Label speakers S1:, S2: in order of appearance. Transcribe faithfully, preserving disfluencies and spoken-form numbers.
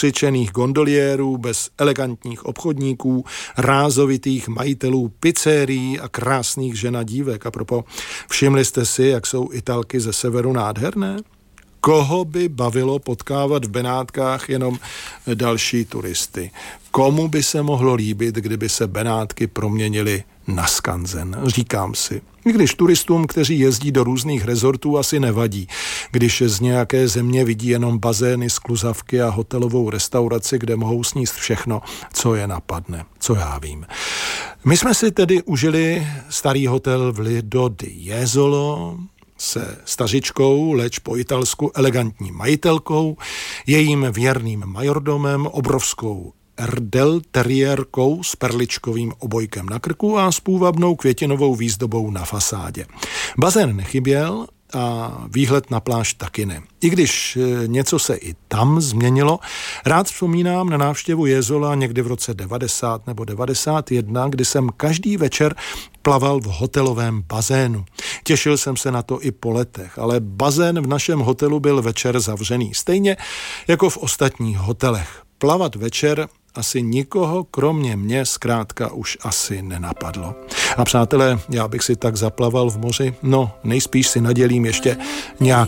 S1: ukřičených gondoliérů, bez elegantních obchodníků, rázovitých majitelů pizzerií a krásných žen a dívek. A propo, všimli jste si, jak jsou Italky ze severu nádherné? Koho by bavilo potkávat v Benátkách jenom další turisty? Komu by se mohlo líbit, kdyby se Benátky proměnily na skanzen? Říkám si. I když turistům, kteří jezdí do různých rezortů, asi nevadí, když z nějaké země vidí jenom bazény, skluzavky a hotelovou restauraci, kde mohou sníst všechno, co je napadne, co já vím. My jsme si tedy užili starý hotel v Lido di Jesolo se stařičkou, leč po italsku elegantní majitelkou, jejím věrným majordomem, obrovskou Erdel teriérkou s perličkovým obojkem na krku a s půvabnou květinovou výzdobou na fasádě. Bazén nechyběl a výhled na pláž taky ne. I když něco se i tam změnilo, rád vzpomínám na návštěvu Jezola někdy v roce devadesát nebo devadesát jedna, kdy jsem každý večer plaval v hotelovém bazénu. Těšil jsem se na to i po letech, ale bazén v našem hotelu byl večer zavřený, stejně jako v ostatních hotelech. Plavat večer asi nikoho, kromě mě, zkrátka už asi nenapadlo. A přátelé, já bych si tak zaplaval v moři, no nejspíš si nadělím ještě nějak